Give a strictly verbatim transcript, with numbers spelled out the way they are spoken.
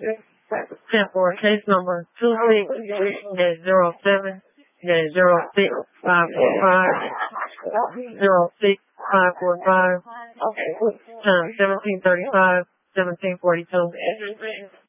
ten four, case number two six dash zero seven dash zero six five four five zero six five four five time seventeen thirty five seventeen forty two.